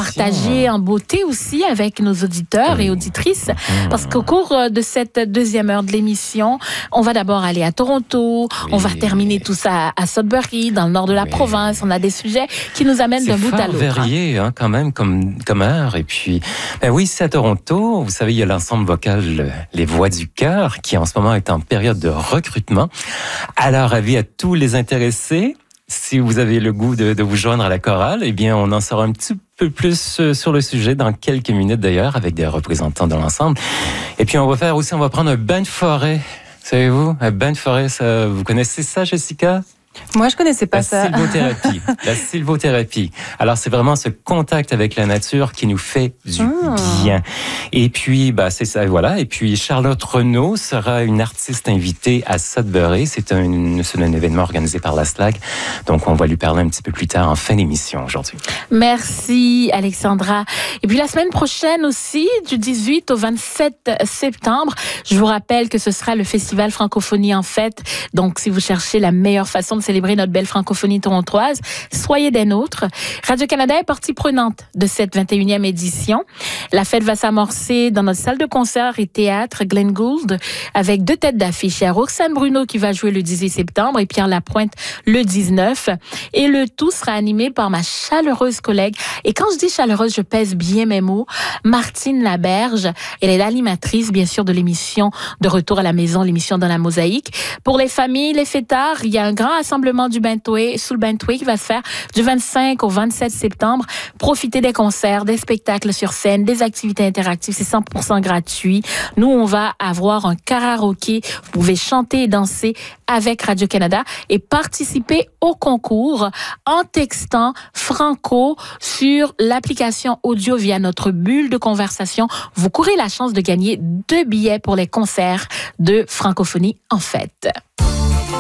partager en beauté aussi avec nos auditeurs et auditrices. Parce qu'au cours de cette deuxième heure de l'émission, on va d'abord aller à Toronto, on va terminer tout ça à Sudbury, dans le nord de la province. On a des sujets qui nous amènent d'un bout à l'autre. C'est fort varié, hein, quand même, comme heure. Et puis, oui, c'est à Toronto. Vous savez, il y a l'ensemble vocal Les Voix du Cœur, qui en ce moment est en période de recrutement. Alors, avis à tous les intéressés. Si vous avez le goût de vous joindre à la chorale, eh bien, on en saura un petit peu plus sur le sujet dans quelques minutes d'ailleurs, avec des représentants de l'ensemble. Et puis, on va prendre un bain de forêt. Savez-vous, un bain de forêt, ça, vous connaissez ça, Jessica? Moi, je connaissais pas ça. La sylvothérapie. Alors, c'est vraiment ce contact avec la nature qui nous fait du bien. Et puis, c'est ça, voilà. Et puis, Charlotte Renaud sera une artiste invitée à Sudbury. C'est un événement organisé par la SLAG. Donc, on va lui parler un petit peu plus tard en fin d'émission aujourd'hui. Merci, Alexandra. Et puis, la semaine prochaine aussi, du 18 au 27 septembre, je vous rappelle que ce sera le Festival Francophonie en fête. Donc, si vous cherchez la meilleure façon de célébrer notre belle francophonie torontoise, soyez des nôtres. Radio-Canada est partie prenante de cette 21e édition. La fête va s'amorcer dans notre salle de concert et théâtre Glenn Gould avec 2 têtes d'affiche. Il y a Roxane Bruno qui va jouer le 18 septembre et Pierre Lapointe le 19. Et le tout sera animé par ma chaleureuse collègue. Et quand je dis chaleureuse, je pèse bien mes mots. Martine Laberge. Elle est l'animatrice, bien sûr, de l'émission de Retour à la maison, l'émission dans la mosaïque. Pour les familles, les fêtards, il y a un grand rassemblement du Bentway, sous le Bentway qui va se faire du 25 au 27 septembre. Profitez des concerts, des spectacles sur scène, des activités interactives. C'est 100% gratuit. Nous, on va avoir un karaoké. Vous pouvez chanter et danser avec Radio-Canada et participer au concours en textant Franco sur l'application audio via notre bulle de conversation. Vous courez la chance de gagner 2 billets pour les concerts de Francophonie en fête.